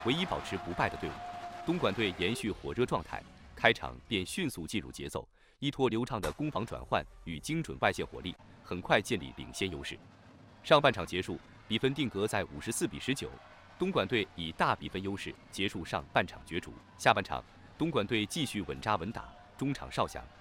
唯一保持不败的队伍。东莞队延续火热状态，开场便迅速进入节奏，依托流畅的攻防转换与精准外线火力，很快建立领先优势。上半场结束，比分定格在54-19，东莞队以大比分优势结束上半场角逐。下半场，东莞队继续稳扎稳打，中场哨响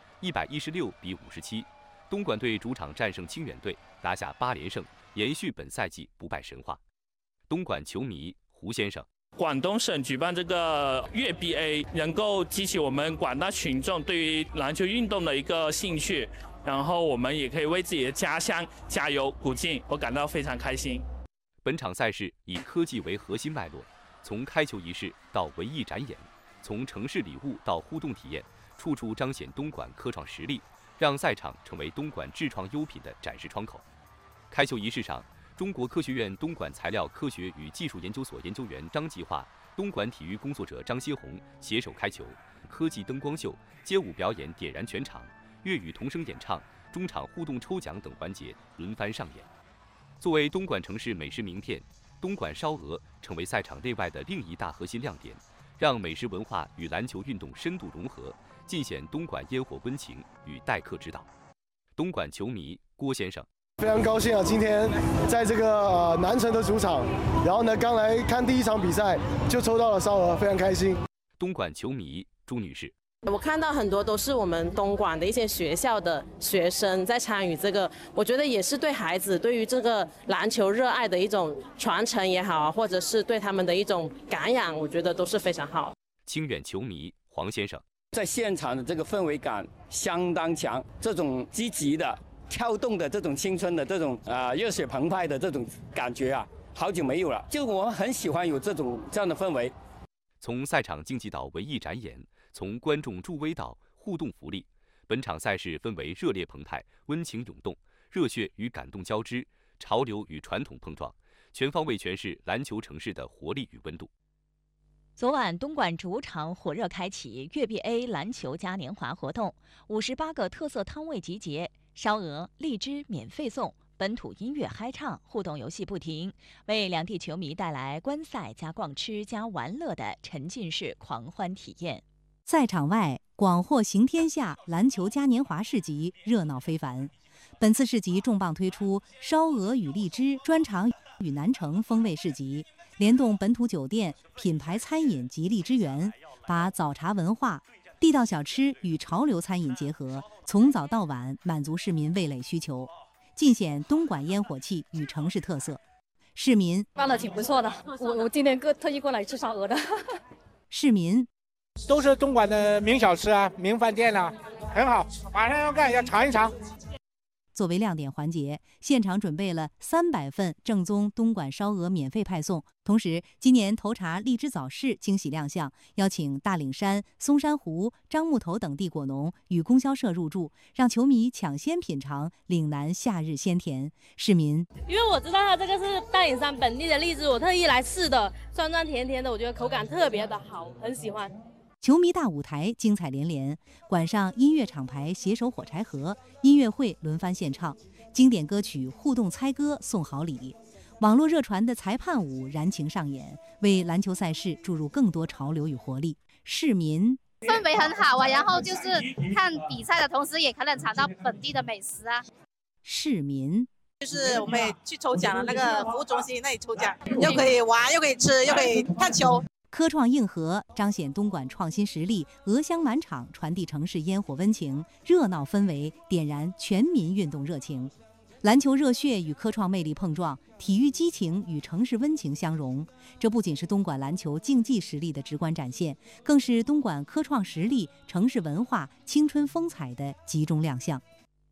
，116-57，东莞队主场战胜清远队，拿下8连胜，延续本赛季不败神话。东莞球迷胡先生。 广东省举办这个粤 BA， 能够激起我们广大群众对于篮球运动的一个兴趣，然后我们也可以为自己的家乡加油鼓劲，我感到非常开心。 本场赛事以科技为核心脉络，从开球仪式到文艺展演，从城市礼物到互动体验，处处彰显东莞科创实力，让赛场成为东莞智创优品的展示窗口。开球仪式上，中国科学院东莞材料科学与技术研究所研究员张继化、东莞体育工作者张锡红携手开球，科技灯光秀、街舞表演点燃全场，粤语童声演唱、中场互动抽奖等环节轮番上演。作为东莞城市美食名片，东莞烧鹅成为赛场内外的另一大核心亮点，让美食文化与篮球运动深度融合，尽显东莞烟火温情与待客之道。东莞球迷郭先生。 非常高兴啊！今天在这个南城的主场，然后呢，刚来看第一场比赛就抽到了烧鹅，非常开心。 东莞球迷朱女士， 我看到很多都是我们东莞的一些学校的学生在参与这个，我觉得也是对孩子对于这个篮球热爱的一种传承也好啊，或者是对他们的一种感染，我觉得都是非常好。 清远球迷黄先生， 在现场的这个氛围感相当强，这种积极的。跳动的这种青春的这种热血澎湃的这种感觉啊，好久没有了。就我们很喜欢有这样的氛围。 从赛场竞技到文艺展演，从观众助威到互动福利，本场赛事分为热烈澎湃、温情涌动、热血与感动交织、潮流与传统碰撞，全方位诠释篮球城市的活力与温度。 昨晚，东莞主场火热开启粤 BA 篮球嘉年华活动，58个特色摊位集结。烧鹅、荔枝免费送，本土音乐嗨唱，互动游戏不停，为两地球迷带来观赛加逛吃加玩乐的沉浸式狂欢体验。 赛场外，广获行天下篮球嘉年华市集热闹非凡。本次市集重磅推出烧鹅与荔枝专场与南城风味市集，联动本土酒店、品牌餐饮及荔枝园，把早茶文化、地道小吃与潮流餐饮结合，从早到晚满足市民味蕾需求，尽显东莞烟火气与城市特色。市民办的挺不错的，我今天特意过来吃烧鹅的。 市民都是东莞的名小吃啊，名饭店啊，很好，马上要干，要尝一尝。 作为亮点环节，现场准备了300份正宗东莞烧鹅免费派送。同时，今年头茶荔枝早市惊喜亮相，邀请大岭山、松山湖、樟木头等地果农与供销社入驻，让球迷抢先品尝岭南夏日鲜甜。市民因为我知道它这个是大岭山本地的荔枝，我特意来试的，酸酸甜甜的，我觉得口感特别的好，很喜欢。 球迷大舞台精彩连连，馆上音乐厂牌携手火柴盒，音乐会轮番献唱，经典歌曲互动猜歌送好礼，网络热传的裁判舞燃情上演，为篮球赛事注入更多潮流与活力。市民氛围很好啊，然后就是看比赛的同时也可能尝到本地的美食啊。 市民就是我们也去抽奖了，那个服务中心那里抽奖，又可以玩，又可以吃，又可以看球。 科创硬核彰显东莞创新实力，鹅香满场传递城市烟火温情，热闹氛围点燃全民运动热情。篮球热血与科创魅力碰撞，体育激情与城市温情相融。这不仅是东莞篮球竞技实力的直观展现，更是东莞科创实力、城市文化、青春风采的集中亮相。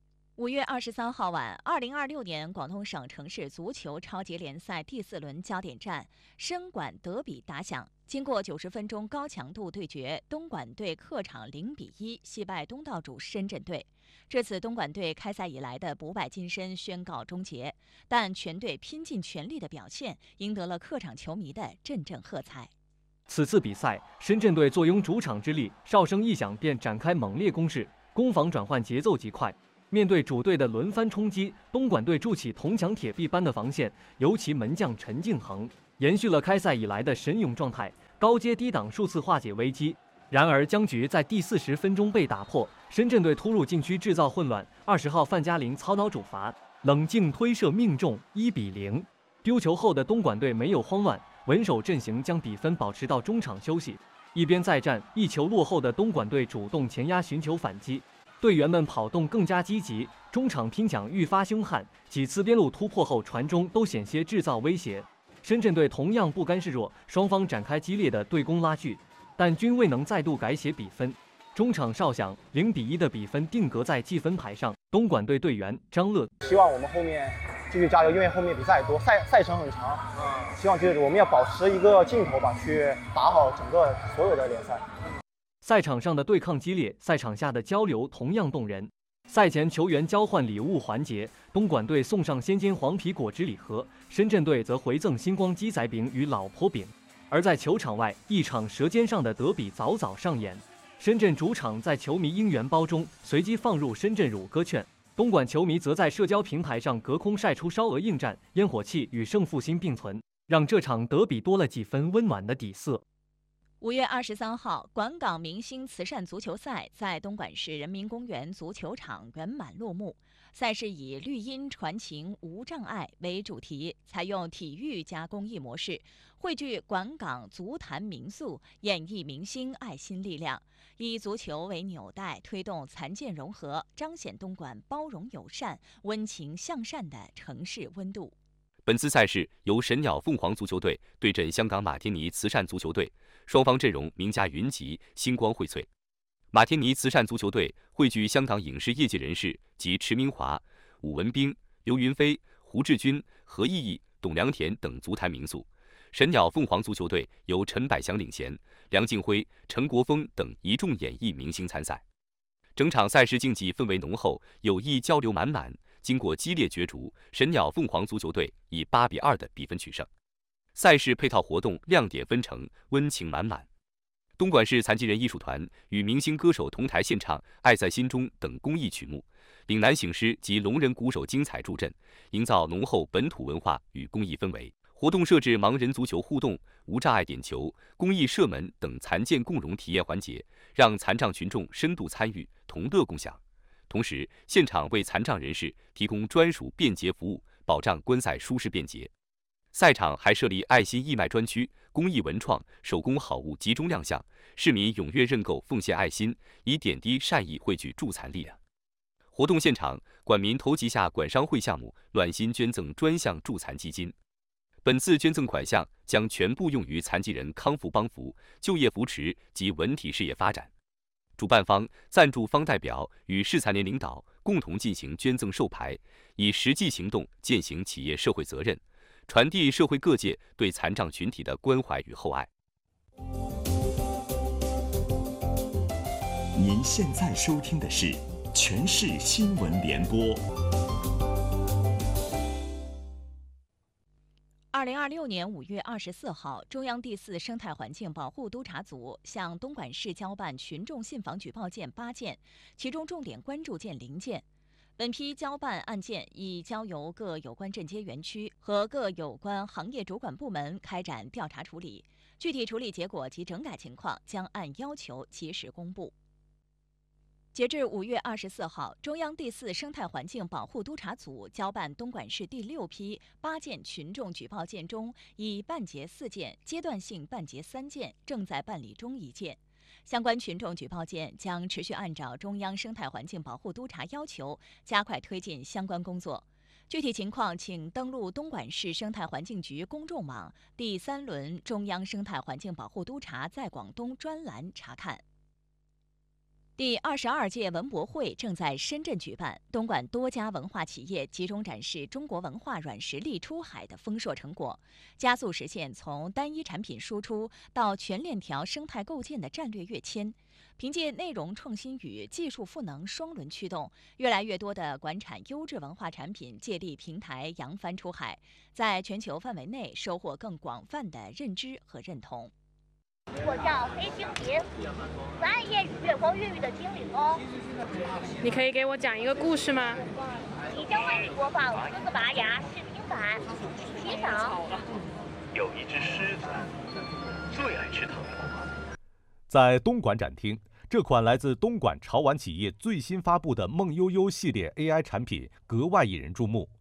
5月23号晚，2026年广东省城市足球超级联赛第4轮焦点战深莞德比打响。经过90分钟高强度对决，东莞队客场0-1惜败东道主深圳队。至此，东莞队开赛以来的不败金身宣告终结，但全队拼尽全力的表现赢得了客场球迷的阵阵喝彩。 此次比赛，深圳队坐拥主场之利，哨声一响便展开猛烈攻势，攻防转换节奏极快。面对主队的轮番冲击，东莞队筑起铜墙铁壁般的防线，尤其门将陈敬恒延续了开赛以来的神勇状态，高阶低档数次化解危机。然而僵局在第40分钟被打破，深圳队突入禁区制造混乱，20号范嘉林操刀主罚，冷静推射命中，1比0。丢球后的东莞队没有慌乱，稳守阵型将比分保持到中场休息。一边再战，1球落后的东莞队主动前压寻求反击，队员们跑动更加积极，中场拼抢愈发凶悍，几次边路突破后传中都险些制造威胁。深圳队同样不甘示弱，双方展开激烈的对攻拉锯，但均未能再度改写比分。中场哨响，0比1的比分定格在计分牌上。东莞队队员张乐希望我们后面继续加油，因为后面比赛多，赛程很长。希望就是我们要保持一个劲头吧，去打好整个所有的联赛。 赛场上的对抗激烈，赛场下的交流同样动人。赛前球员交换礼物环节，东莞队送上鲜煎黄皮果汁礼盒，深圳队则回赠星光鸡仔饼与老婆饼。而在球场外，一场舌尖上的德比早早上演。深圳主场在球迷应援包中随机放入深圳乳鸽券，东莞球迷则在社交平台上隔空晒出烧鹅应战，烟火气与胜负心并存，让这场德比多了几分温暖的底色。 5月23号，广港明星慈善足球赛在东莞市人民公园足球场圆满落幕。赛事以绿茵传情无障碍为主题，采用体育加公益模式，汇聚广港足坛名宿，演绎明星爱心力量，以足球为纽带，推动残健融合，彰显东莞包容友善、温情向善的城市温度。 本次赛事由神鸟凤凰足球队对阵香港马天尼慈善足球队，双方阵容名家云集，星光荟萃。马天尼慈善足球队汇聚香港影视业界人士及池明华、武文彬、刘云飞、胡志军、何意义、董良田等足坛名宿。神鸟凤凰足球队由陈百祥领衔，梁敬辉、陈国峰等一众演艺明星参赛。整场赛事竞技氛围浓厚，友谊交流满满。经过激烈角逐，神鸟凤凰足球队以8比2的比分取胜。赛事配套活动亮点纷呈，温情满满。东莞市残疾人艺术团与明星歌手同台献唱《爱在心中》等公益曲目，岭南醒狮及聋人鼓手精彩助阵，营造浓厚本土文化与公益氛围。活动设置盲人足球互动、无障碍点球、公益射门等残健共融体验环节，让残障群众深度参与，同乐共享。同时，现场为残障人士提供专属便捷服务，保障观赛舒适便捷。赛场还设立爱心义卖专区，公益文创、手工好物集中亮相，市民踊跃认购奉献爱心，以点滴善意汇聚助残力量。活动现场，管民投旗下管商会项目暖心捐赠专项助残基金。本次捐赠款项将全部用于残疾人康复帮扶、就业扶持及文体事业发展。主办方、赞助方代表与市残联领导共同进行捐赠授牌，以实际行动践行企业社会责任，传递社会各界对残障群体的关怀与厚爱。 您现在收听的是全市新闻联播。 2026年5月24号，中央第4生态环境保护督察组向东莞市交办群众信访举报件8件，其中重点关注件0件。本批交办案件已交由各有关镇街园区和各有关行业主管部门开展调查处理，具体处理结果及整改情况将按要求及时公布。截至5月24号，中央第4生态环境保护督察组交办东莞市第6批8件群众举报件中，已办结4件，阶段性办结3件，正在办理中1件。相关群众举报件将持续按照中央生态环境保护督察要求，加快推进相关工作。具体情况请登录东莞市生态环境局公众网第3轮中央生态环境保护督察在广东专栏查看。第22届文博会正在深圳举办，东莞多家文化企业集中展示中国文化软实力出海的丰硕成果，加速实现从单一产品输出到全链条生态构建的战略跃迁。凭借内容创新与技术赋能双轮驱动，越来越多的馆产优质文化产品借力平台扬帆出海，在全球范围内收获更广泛的认知和认同。 我叫黑精灵，专业粤风粤语的精灵哦。 你可以给我讲一个故事吗？ 即将为你播放《狮子拔牙》视频版。洗澡。 有一只狮子，最爱吃糖果。 在东莞展厅，这款来自东莞潮玩企业最新发布的梦悠悠系列 AI 产品格外引人注目。